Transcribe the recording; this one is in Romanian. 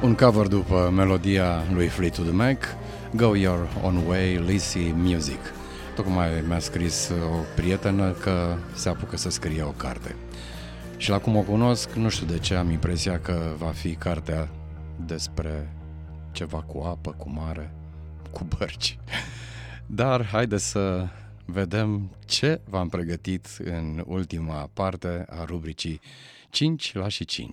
Un cover după melodia lui Fleetwood Mac, Go Your Own Way, Lizzy Music. Tocmai mi-a scris o prietenă că se apucă să scrie o carte. Și la cum o cunosc, nu știu de ce am impresia că va fi cartea despre ceva cu apă, cu mare, cu bărci. Dar haideți să vedem ce v-am pregătit în ultima parte a rubricii 5 la și 5.